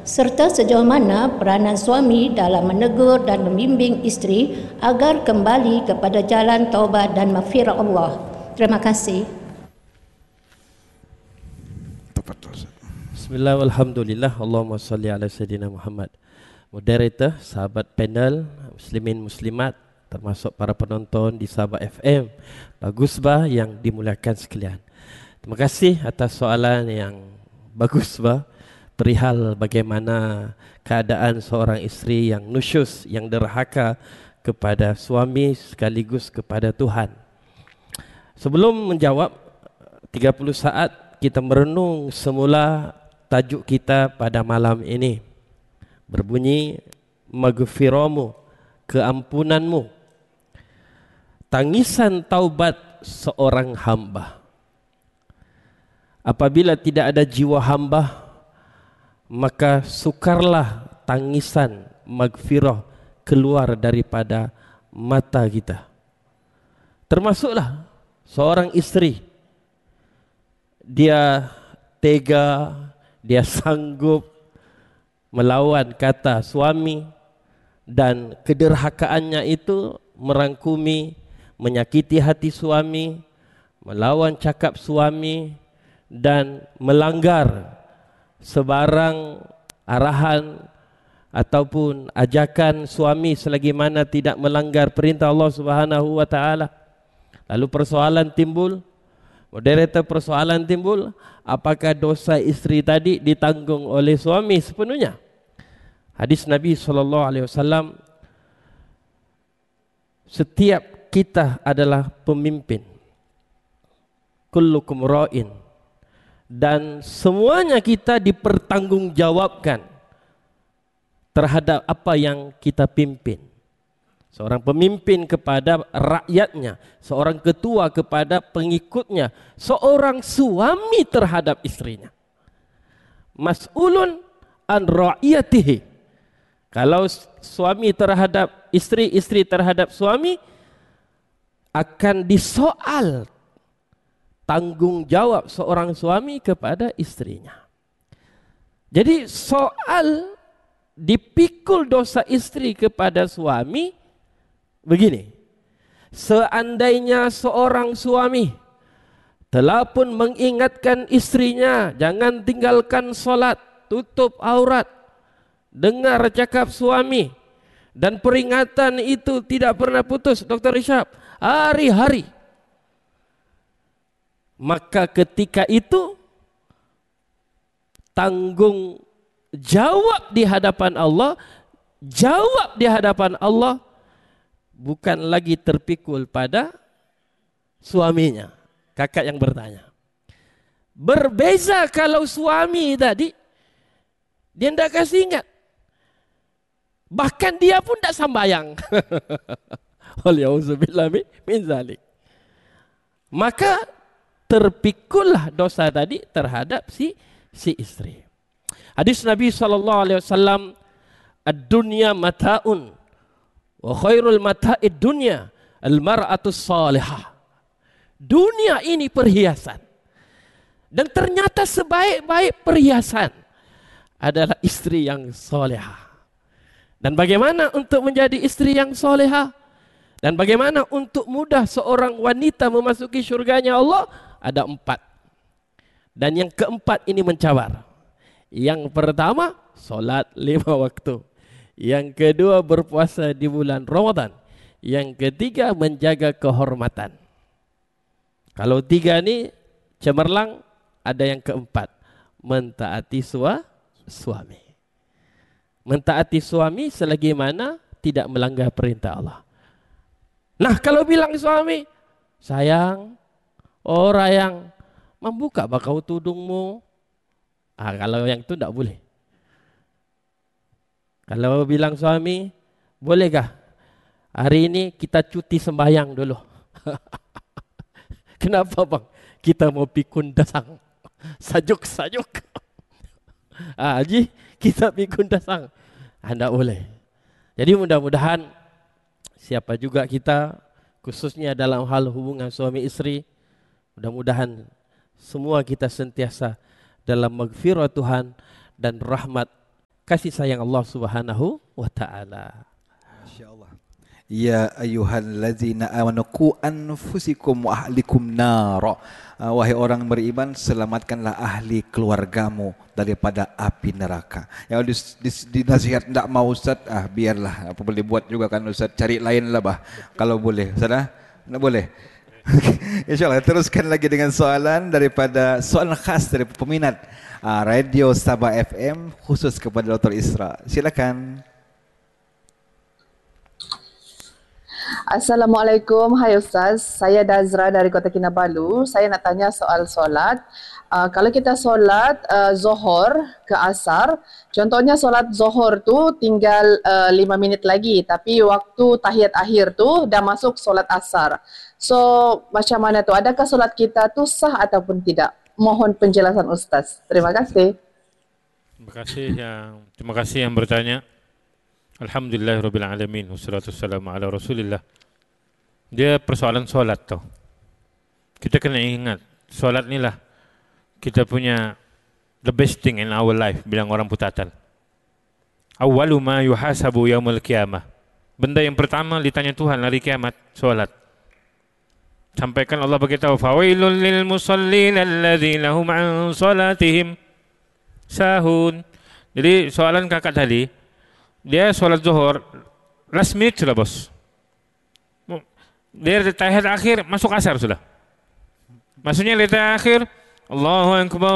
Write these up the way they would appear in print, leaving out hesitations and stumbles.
serta sejauh mana peranan suami dalam menegur dan membimbing isteri agar kembali kepada jalan taubat dan maghfirah Allah. Terima kasih. Bismillah, alhamdulillah, Allahumma salli ala Sayyidina Muhammad. Moderator, sahabat panel, muslimin muslimat, termasuk para penonton di Sabah FM, bagus bah yang dimuliakan sekalian. Terima kasih atas soalan yang bagus bah, perihal bagaimana keadaan seorang isteri yang nusyus, yang derhaka kepada suami sekaligus kepada Tuhan. Sebelum menjawab 30 saat, kita merenung semula tajuk kita pada malam ini. Berbunyi, maghfiramu, keampunanmu. Tangisan taubat seorang hamba. Apabila tidak ada jiwa hamba, maka sukarlah tangisan maghfirah keluar daripada mata kita. Termasuklah seorang isteri. Dia tega, dia sanggup melawan kata suami, dan kederhakaannya itu merangkumi, menyakiti hati suami, melawan cakap suami, dan melanggar sebarang arahan ataupun ajakan suami selagi mana tidak melanggar perintah Allah Subhanahu wa taala. Lalu persoalan timbul, moderator, persoalan timbul, apakah dosa isteri tadi ditanggung oleh suami sepenuhnya? Hadis Nabi SAW, setiap kita adalah pemimpin. Kullukum ra'in. Dan semuanya kita dipertanggungjawabkan terhadap apa yang kita pimpin. Seorang pemimpin kepada rakyatnya, seorang ketua kepada pengikutnya, seorang suami terhadap istrinya. Mas'ulun an ra'iyatihi. Kalau suami terhadap istri, istri terhadap suami, akan disoal tanggungjawab seorang suami kepada istrinya. Jadi soal dipikul dosa istri kepada suami begini, seandainya seorang suami telah pun mengingatkan istrinya, jangan tinggalkan solat, tutup aurat, dengar cakap suami, dan peringatan itu tidak pernah putus, Dr. Isyab, hari-hari, maka ketika itu tanggung jawab di hadapan Allah, jawab di hadapan Allah bukan lagi terpikul pada suaminya. Kakak yang bertanya. Berbeza kalau suami tadi, dia tidak kasih ingat. Bahkan dia pun tidak sambayang. Waliyahudzubillah min zalik. Maka terpikullah dosa tadi terhadap si istri. Hadis Nabi SAW, ad-dunya mata'un, wa khairul mata'id dunya al-mar'atus salihah. Dunia ini perhiasan, dan ternyata sebaik-baik perhiasan adalah istri yang solehah. Dan bagaimana untuk menjadi istri yang solehah? Dan bagaimana untuk mudah seorang wanita memasuki syurganya Allah? Ada 4. Dan yang keempat ini mencabar. Yang pertama, solat 5 waktu. Yang kedua, berpuasa di bulan Ramadan. Yang ketiga, menjaga kehormatan. Kalau 3 ini cemerlang, ada yang keempat, mentaati suami. Mentaati suami selagi mana tidak melanggar perintah Allah. Nah, kalau bilang suami, sayang, orang yang membuka bakau tudungmu, kalau yang itu tidak boleh. Kalau bilang suami, bolehkah hari ini kita cuti sembahyang dulu? Kenapa bang? Kita mau pikun dasang. Sajuk. Haji, kita pikun dasang. Tidak boleh. Jadi mudah-mudahan siapa juga kita, khususnya dalam hal hubungan suami istri, mudah-mudahan semua kita sentiasa dalam maghfirah Tuhan dan rahmat kasih sayang Allah Subhanahu wa taala. Masya-Allah. Ya ayyuhallazina amanu qu anfusikum wa ahlikum nar. Wahai orang beriman, selamatkanlah ahli keluargamu daripada api neraka. Yang dinasihat tak mau Ustaz, biarlah, apa boleh buat juga kan Ustaz, cari lain lah bah. Kalau boleh, Ustaz nak boleh. InsyaAllah teruskan lagi dengan soalan daripada soalan khas dari peminat Radio Sabah FM khusus kepada Dr. Isra. Silakan. Assalamualaikum, hai Ustaz. Saya Dazra dari Kota Kinabalu. Saya nak tanya soal solat. Kalau kita solat Zohor ke Asar, contohnya solat Zohor tu tinggal 5 minit lagi, tapi waktu tahiyat akhir tu dah masuk solat Asar. So macam mana tu? Adakah solat kita tu sah ataupun tidak? Mohon penjelasan Ustaz. Terima kasih. Terima kasih yang bertanya. Alhamdulillahirabbil alamin wassalatu wassalamu ala Rasulillah. Dia persoalan solat tu. Kita kena ingat, solat ni lah kita punya the best thing in our life, bilang orang Putatan. Awwalu ma yuhasabu yaumul qiyamah. Benda yang pertama ditanya Tuhan hari kiamat, solat. Sampaikan Allah beritahu, fawailul lil musallin alladzina hum an salatihim sahun. Jadi soalan kakak tadi, dia solat zuhur last minute sudah bos. Dia tahiyat akhir masuk asar sudah. Maksudnya tahiyat akhir Allahu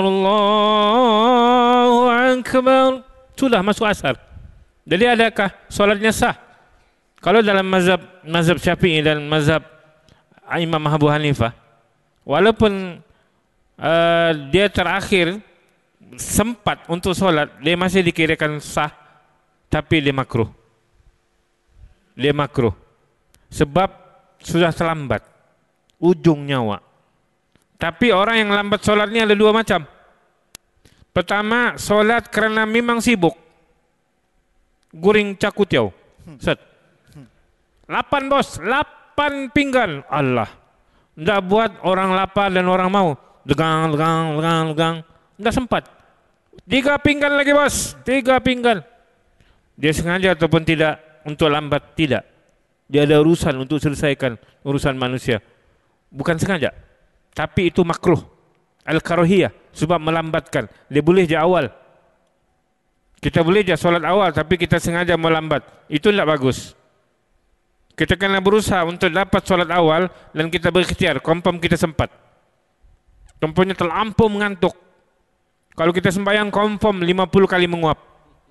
akbar sudah masuk asar. Jadi adakah solatnya sah? Kalau dalam mazhab Syafi'i dan mazhab Imam Abu Hanifah, walaupun dia terakhir sempat untuk solat, dia masih dikirakan sah, tapi dia makruh. Dia makruh sebab sudah terlambat ujung nyawa. Tapi orang yang lambat solatnya ada dua macam. Pertama, solat kerana memang sibuk, guring cakutiau, set 8 bos, 8 pinggan. Allah, ndak buat orang lapar dan orang mau legang, ndak sempat. 3 pinggan lagi bos, 3 pinggan. Dia sengaja ataupun tidak untuk lambat? Tidak. Dia ada urusan untuk selesaikan urusan manusia. Bukan sengaja. Tapi itu makruh. Al-karohiyah. Sebab melambatkan. Dia boleh je awal. Kita boleh je solat awal, tapi kita sengaja melambat. Itu tidak bagus. Kita kena berusaha untuk dapat solat awal dan kita berikhtiar. Confirm kita sempat. Contohnya terlampau mengantuk. Kalau kita sembahyang confirm 50 kali menguap.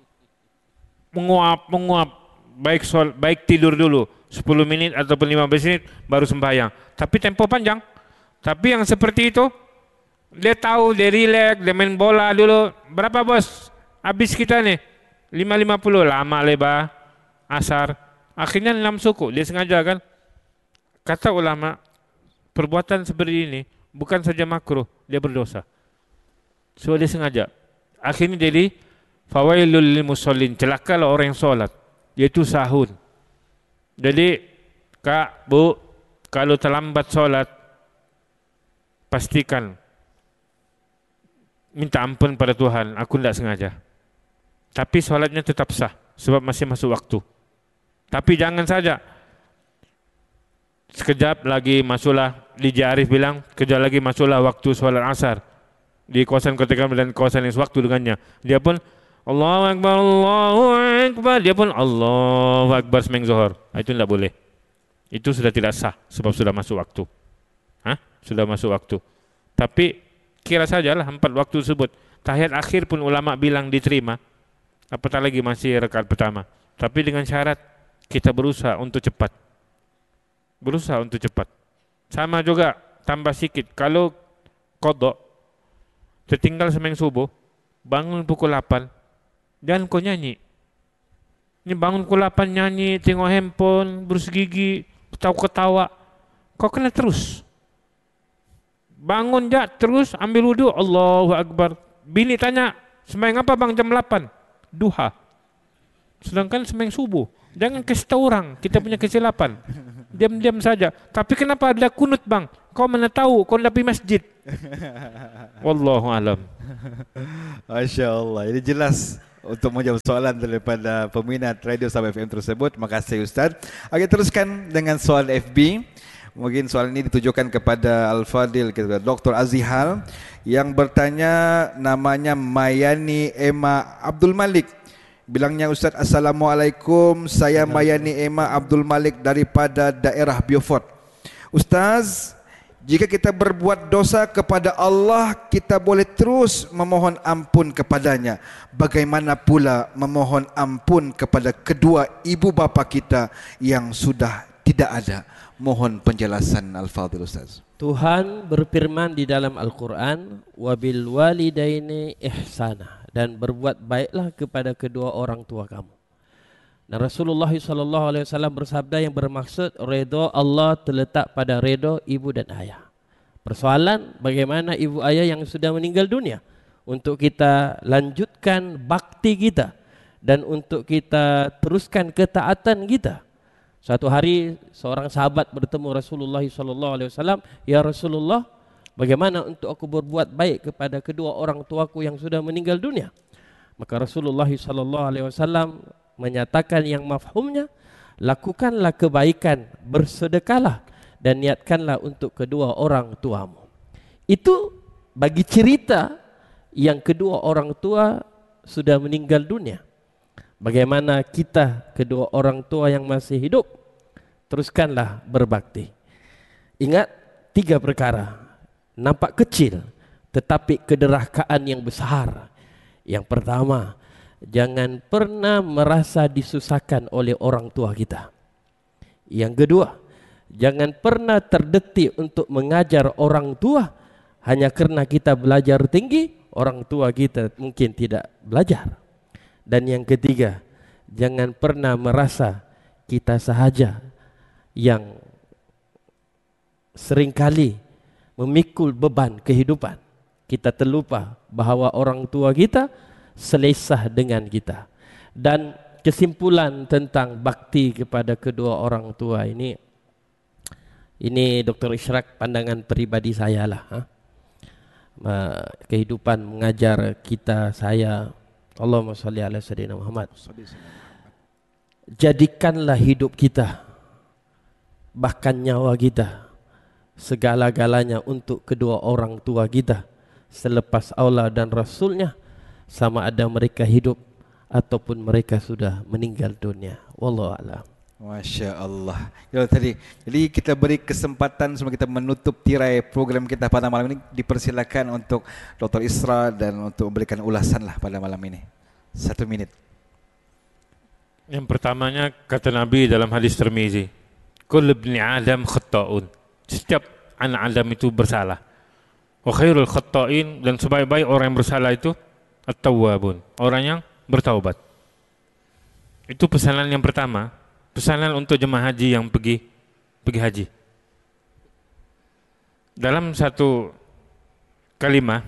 Baik tidur dulu 10 minit ataupun 15 menit baru sembahyang. Tapi tempo panjang. Tapi yang seperti itu, dia tahu, dia relax, dia main bola dulu. Berapa bos? Habis kita nih 5.50, lama lebar asar. Akhirnya 6 suku. Dia sengaja kan? Kata ulama, perbuatan seperti ini bukan saja makruh, dia berdosa. So dia sengaja. Akhirnya jadi fawailul lil musallin, celakalah orang yang solat, yaitu sahun. Jadi Kak, Bu, kalau terlambat solat, pastikan minta ampun pada Tuhan, aku tidak sengaja. Tapi solatnya tetap sah sebab masih masuk waktu. Tapi jangan saja sekejap lagi masuklah, DJ Arif bilang sekejap lagi masuklah waktu solat asar di kawasan Kota Kinabalu dan kawasan yang sewaktu dengannya. Dia pun Allahu Akbar, dia pun Allahu Akbar semeng zuhur. Itu tidak boleh. Itu sudah tidak sah sebab sudah masuk waktu. Sudah masuk waktu. Tapi kira sajalah 4 waktu tersebut. Tahiyat akhir pun ulama bilang diterima. Apatah lagi masih rakaat pertama. Tapi dengan syarat kita berusaha untuk cepat. Berusaha untuk cepat. Sama juga tambah sikit. Kalau qadha tertinggal semeng subuh, bangun pukul 8. Jangan kau nyanyi. Ini bangun pukul 8 nyanyi, tengok handphone, berus gigi, ketawa-ketawa. Kau kena terus. Bangun je terus, ambil wudu, Allahu Akbar. Bini tanya, sembahyang apa bang jam 8? Duha. Sedangkan sembahyang subuh. Jangan kasih tahu orang, kita punya kesilapan. Diam-diam saja. Tapi kenapa ada kunut bang? Kau mana tahu, kau nak pergi masjid. Wallahu alam. Masya Allah. Ini jelas untuk menjawab soalan daripada peminat Radio Sabah FM tersebut. Terima kasih Ustaz. Okey, teruskan dengan soalan FB. Mungkin soalan ini ditujukan kepada Al-Fadil, kepada Dr. Azihal yang bertanya, namanya Mayani Emma Abdul Malik. Bilangnya, Ustaz, Assalamualaikum, saya Mayani Emma Abdul Malik daripada daerah Beaufort. Ustaz, jika kita berbuat dosa kepada Allah, kita boleh terus memohon ampun kepadanya. Bagaimana pula memohon ampun kepada kedua ibu bapa kita yang sudah tidak ada? Mohon penjelasan Al-Fadhil Ustaz. Tuhan berfirman di dalam Al-Quran, wabil walidaini ihsana, dan berbuat baiklah kepada kedua orang tua kamu. Dan Rasulullah SAW bersabda yang bermaksud redha Allah terletak pada redha ibu dan ayah. Persoalan bagaimana ibu ayah yang sudah meninggal dunia untuk kita lanjutkan bakti kita dan untuk kita teruskan ketaatan kita. Suatu hari seorang sahabat bertemu Rasulullah SAW, ya Rasulullah, bagaimana untuk aku berbuat baik kepada kedua orang tuaku yang sudah meninggal dunia? Maka Rasulullah SAW menyatakan yang mafhumnya, lakukanlah kebaikan, bersedekahlah dan niatkanlah untuk kedua orang tuamu. Itu bagi cerita yang kedua orang tua sudah meninggal dunia. Bagaimana kita kedua orang tua yang masih hidup, teruskanlah berbakti. Ingat 3 perkara, nampak kecil tetapi kederakaan yang besar. Yang pertama, jangan pernah merasa disusahkan oleh orang tua kita. Yang kedua, jangan pernah terdetik untuk mengajar orang tua hanya karena kita belajar tinggi, orang tua kita mungkin tidak belajar. Dan yang ketiga, jangan pernah merasa kita sahaja yang seringkali memikul beban kehidupan. Kita terlupa bahawa orang tua kita selesah dengan kita. Dan kesimpulan tentang bakti kepada kedua orang tua ini Dr. Ishraq pandangan peribadi saya lah. Kehidupan mengajar kita, saya, Allahumma salli ala sayyidina Muhammad. Jadikanlah hidup kita, bahkan nyawa kita, segala-galanya untuk kedua orang tua kita selepas Allah dan Rasulnya, sama ada mereka hidup ataupun mereka sudah meninggal dunia. Wallahu a'lam. Masya Allah. Jadi kita beri kesempatan semua kita menutup tirai program kita pada malam ini. Dipersilakan untuk Dr. Isra dan untuk memberikan ulasan lah pada malam ini. 1 minit. Yang pertamanya kata Nabi dalam hadis Tirmizi, Kullu ibni Adam khatta'un. Setiap anak Adam itu bersalah. Wa khairul khatta'in, dan sebaik-baik orang yang bersalah itu at-tawwabun, orang yang bertaubat. Itu pesanan yang pertama. Pesanan untuk jemaah haji yang pergi haji. Dalam satu kalimah,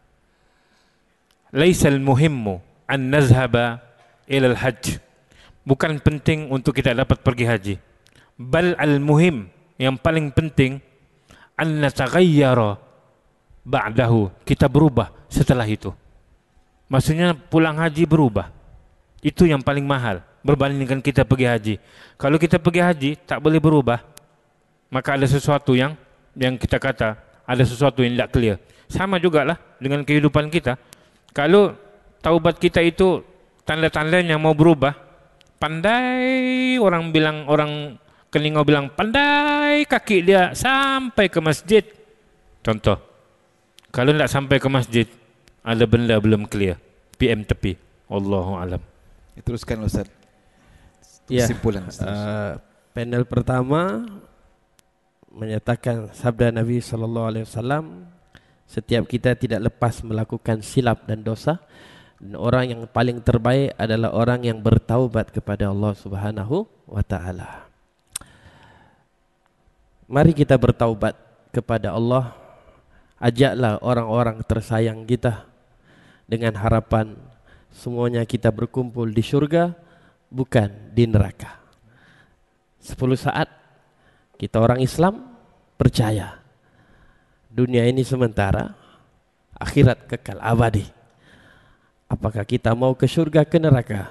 laisal muhimmu an nazhaba ila al-hajj. Bukan penting untuk kita dapat pergi haji. Bal al-muhim, yang paling penting, an nataghayyara ba'dahu, kita berubah setelah itu. Maksudnya pulang haji berubah. Itu yang paling mahal berbandingkan kita pergi haji. Kalau kita pergi haji tak boleh berubah, maka ada sesuatu yang kita kata ada sesuatu yang tidak clear. Sama jugalah dengan kehidupan kita. Kalau taubat kita itu tanda-tandanya mau berubah, pandai orang Kelingau bilang pandai kaki dia sampai ke masjid. Contoh, kalau tidak sampai ke masjid, ada benda belum clear, PM tepi. Wallahu alam. Teruskan Ustaz. Kesimpulan. Panel pertama menyatakan sabda Nabi SAW, setiap kita tidak lepas melakukan silap dan dosa, dan orang yang paling terbaik adalah orang yang bertaubat kepada Allah Subhanahu wa taala. Mari kita bertaubat kepada Allah. Ajaklah orang-orang tersayang kita dengan harapan semuanya kita berkumpul di syurga, bukan di neraka. 10 saat kita orang Islam percaya dunia ini sementara, akhirat kekal abadi. apakah kita mau ke syurga ke neraka?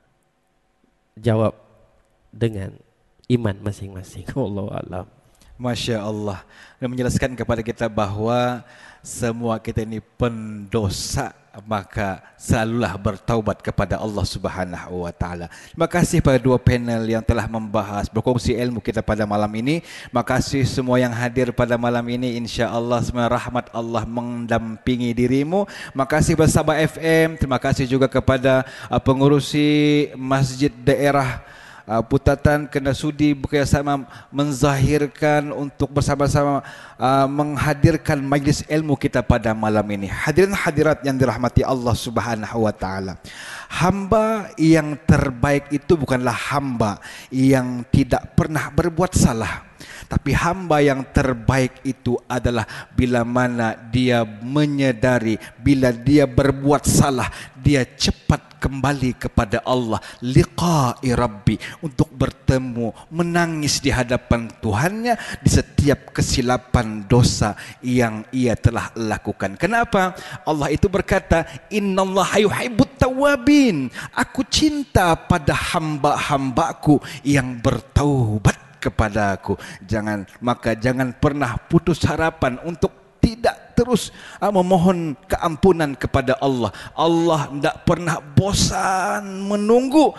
Jawab dengan iman masing-masing. Wallahu a'lam. Masya Allah. Dan menjelaskan kepada kita bahawa semua kita ini pendosa, maka selalulah bertaubat kepada Allah Subhanahu wa taala. Terima kasih pada dua panel yang telah membahas, berkongsi ilmu kita pada malam ini. Terima kasih semua yang hadir pada malam ini. Insya-Allah semua rahmat Allah mendampingi dirimu. Terima kasih kepada Sabah FM, terima kasih juga kepada pengurusi masjid daerah Putatan kena sudi bekerjasama menzahirkan untuk bersama-sama menghadirkan majlis ilmu kita pada malam ini. Hadirin hadirat yang dirahmati Allah Subhanahu wa taala. Hamba yang terbaik itu bukanlah hamba yang tidak pernah berbuat salah. Tapi hamba yang terbaik itu adalah bila mana dia menyadari, bila dia berbuat salah, dia cepat kembali kepada Allah, liqa'i Rabbi, untuk bertemu, menangis di hadapan Tuhannya di setiap kesilapan dosa yang ia telah lakukan. Kenapa? Allah itu berkata, innallaha yuhibbut tawwabin. Aku cinta pada hamba-hambaku yang bertaubat kepada aku. Maka jangan pernah putus harapan untuk tidak terus memohon keampunan kepada Allah. Allah tidak pernah bosan menunggu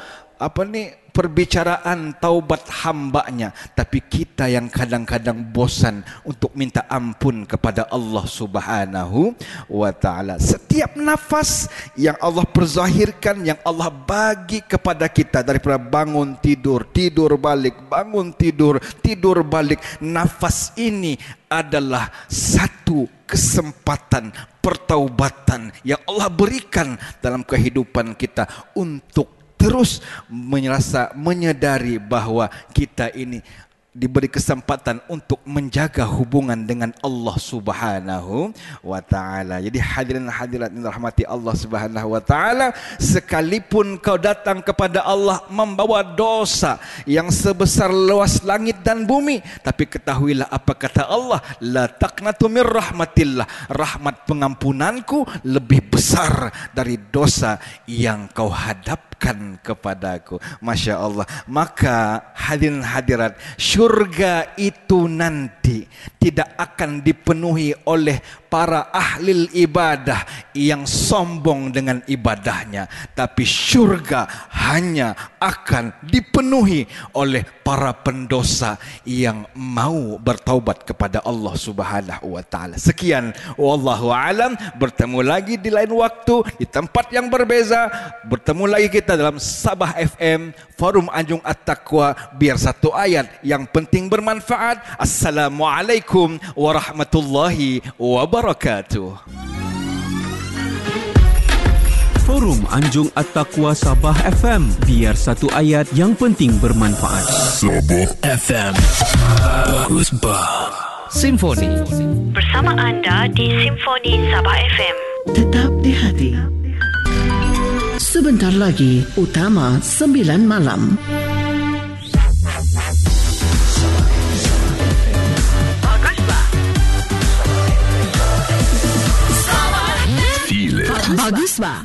perbicaraan taubat hambanya. Tapi kita yang kadang-kadang bosan untuk minta ampun kepada Allah Subhanahu wa ta'ala. Setiap nafas yang Allah perzahirkan, yang Allah bagi kepada kita, daripada bangun tidur, tidur balik, bangun tidur, tidur balik, nafas ini adalah satu kesempatan pertaubatan yang Allah berikan dalam kehidupan kita untuk terus menyadari bahawa kita ini diberi kesempatan untuk menjaga hubungan dengan Allah Subhanahu wa ta'ala. Jadi hadirin hadirat yang dirahmati Allah Subhanahu wa ta'ala, sekalipun kau datang kepada Allah membawa dosa yang sebesar luas langit dan bumi, tapi ketahuilah apa kata Allah, la taqnatu min rahmatillah, rahmat pengampunanku lebih besar dari dosa yang kau hadapkan kepadaku. Masya Allah. Maka hadirin hadirat, syurga itu nanti tidak akan dipenuhi oleh para ahli ibadah yang sombong dengan ibadahnya, tapi syurga hanya akan dipenuhi oleh para pendosa yang mau bertaubat kepada Allah Subhanahu wa taala. Sekian, wallahu alam. Bertemu lagi di lain waktu, di tempat yang berbeza. Bertemu lagi kita dalam Sabah FM, Forum Anjung At-Taqwa, biar satu ayat yang penting bermanfaat. Assalamualaikum warahmatullahi wabarakatuh. Forum Anjung At-Taqwa Sabah FM, biar satu ayat yang penting bermanfaat. Sabah FM, bagus bah. Simfoni bersama anda di Simfoni Sabah FM. Tetap di hati. Sebentar lagi, Utama 9 malam. Bagus ba?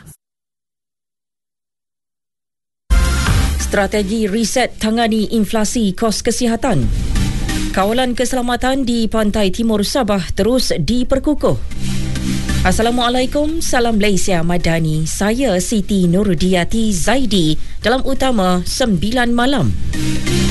Strategi riset tangani inflasi kos kesihatan. Kawalan keselamatan di pantai timur Sabah terus diperkukuh. Assalamualaikum, salam Malaysia Madani. Saya Siti Nurdiati Zaidi dalam Utama 9 malam.